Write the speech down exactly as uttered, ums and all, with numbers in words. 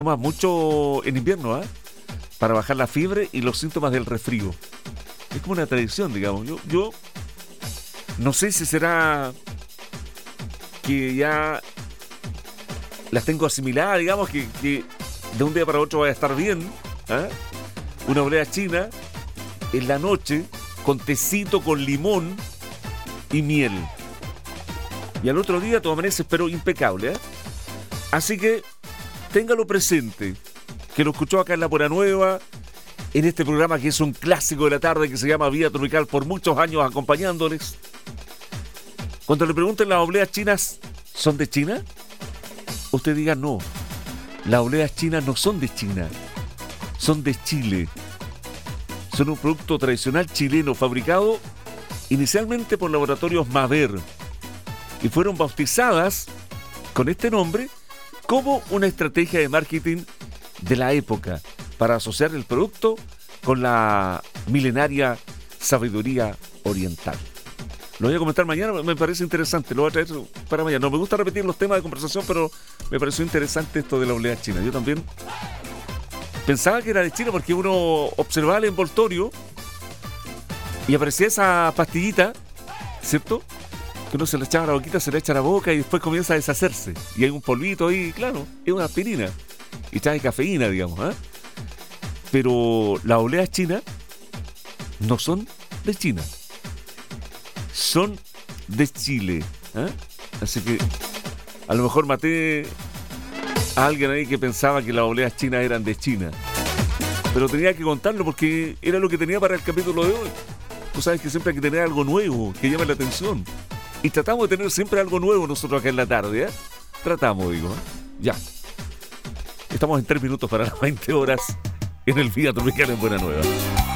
toma mucho en invierno, ¿ah? Para bajar la fiebre y los síntomas del resfrío. Es como una tradición, digamos. Yo, yo no sé si será que ya las tengo asimiladas, digamos, que, que de un día para otro voy a estar bien, ¿ah? Una oblea china en la noche con tecito, con limón y miel. Y al otro día tú amaneces, pero impecable, ¿eh? Así que téngalo presente, que lo escuchó acá en La Pura Nueva, en este programa que es un clásico de la tarde que se llama Vía Tropical, por muchos años acompañándoles. Cuando le pregunten las obleas chinas, ¿son de China? Usted diga no, las obleas chinas no son de China, son de Chile. Son un producto tradicional chileno fabricado inicialmente por Laboratorios Maver y fueron bautizadas con este nombre como una estrategia de marketing de la época para asociar el producto con la milenaria sabiduría oriental. Lo voy a comentar mañana, me parece interesante, lo voy a traer para mañana. No me gusta repetir los temas de conversación, pero me pareció interesante esto de la oblea china. Yo también pensaba que era de China porque uno observaba el envoltorio y aparecía esa pastillita, ¿cierto? Que uno se le echaba a la boquita, se le echa a la boca y después comienza a deshacerse. Y hay un polvito ahí, claro, es una aspirina. Y trae cafeína, digamos, ¿eh? Pero las obleas chinas no son de China, son de Chile, ¿eh? Así que a lo mejor maté a alguien ahí que pensaba que las obleas chinas eran de China, pero tenía que contarlo porque era lo que tenía para el capítulo de hoy. Tú sabes que siempre hay que tener algo nuevo que llame la atención y tratamos de tener siempre algo nuevo nosotros acá en la tarde, ¿eh? Tratamos, digo, ¿eh? Ya estamos en tres minutos para las veinte horas en el Vía Tropical en Buena Nueva.